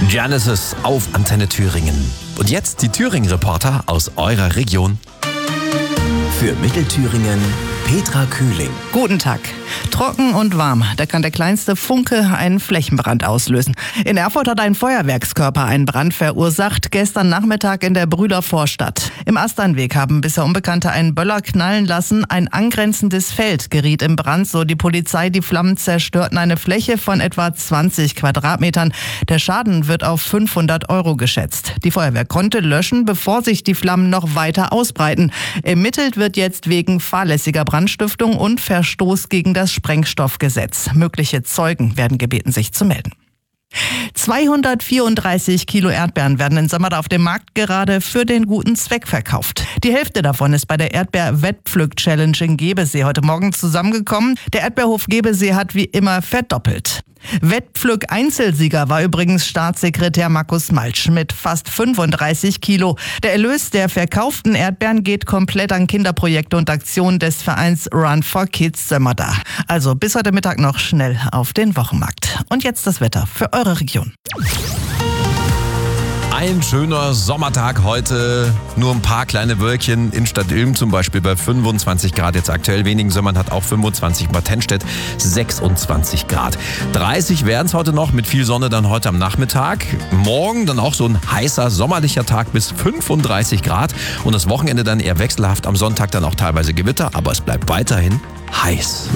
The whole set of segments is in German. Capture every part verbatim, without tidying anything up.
Genesis auf Antenne Thüringen. Und jetzt die Thüringen-Reporter aus eurer Region. Für Mittelthüringen Petra Kühling. Guten Tag. Trocken und warm, da kann der kleinste Funke einen Flächenbrand auslösen. In Erfurt hat ein Feuerwerkskörper einen Brand verursacht, gestern Nachmittag in der Brüder Vorstadt. Im Asternweg haben bisher Unbekannte einen Böller knallen lassen. Ein angrenzendes Feld geriet in Brand, so die Polizei. Die Flammen zerstörten eine Fläche von etwa zwanzig Quadratmetern. Der Schaden wird auf fünfhundert Euro geschätzt. Die Feuerwehr konnte löschen, bevor sich die Flammen noch weiter ausbreiten. Ermittelt wird jetzt wegen fahrlässiger Brandstiftung und Verstoß gegen das Sprengstoffgesetz. Mögliche Zeugen werden gebeten, sich zu melden. zweihundertvierunddreißig Kilo Erdbeeren werden in Sömmerda auf dem Markt gerade für den guten Zweck verkauft. Die Hälfte davon ist bei der Erdbeer-Wettpflück-Challenge in Gebesee heute Morgen zusammengekommen. Der Erdbeerhof Gebesee hat wie immer verdoppelt. Wettpflück-Einzelsieger war übrigens Staatssekretär Markus Maltsch mit fast fünfunddreißig Kilo. Der Erlös der verkauften Erdbeeren geht komplett an Kinderprojekte und Aktionen des Vereins Run for Kids Sömmerda. Also bis heute Mittag noch schnell auf den Wochenmarkt. Und jetzt das Wetter für eure Region. Ein schöner Sommertag heute, nur ein paar kleine Wölkchen in Stadt Ilm, zum Beispiel bei fünfundzwanzig Grad jetzt aktuell. Wenigen-Sömmern hat auch fünfundzwanzig, Bad Tennstedt sechsundzwanzig Grad. dreißig werden es heute noch, mit viel Sonne dann heute am Nachmittag. Morgen dann auch so ein heißer sommerlicher Tag bis fünfunddreißig Grad und das Wochenende dann eher wechselhaft, am Sonntag dann auch teilweise Gewitter, aber es bleibt weiterhin heiß.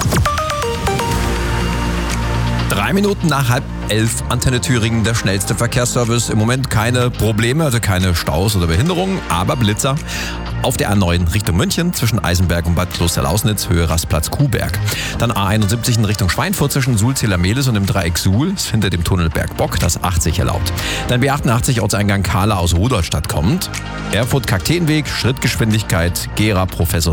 Drei Minuten nach halb elf, Antenne Thüringen, der schnellste Verkehrsservice. Im Moment keine Probleme, also keine Staus oder Behinderungen, aber Blitzer. Auf der A neun Richtung München zwischen Eisenberg und Bad Kloster-Lausnitz, Höhe Rastplatz Kuhberg. Dann A einundsiebzig in Richtung Schweinfurt zwischen Suhl-Zähler-Mehlis und dem Dreieck Suhl, ist hinter dem Tunnel Bergbock, das achtzig erlaubt. Dann B achtundachtzig Ortseingang Kahla aus Rudolstadt kommt. Erfurt-Kakteenweg, Schrittgeschwindigkeit, Gera Professor